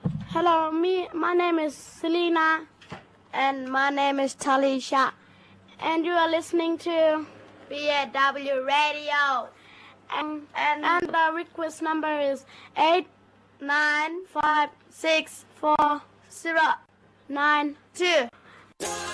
Hello, my name is Selena. And my name is Talisha. And you are listening to BAW Radio. And the request number is 8956409. 2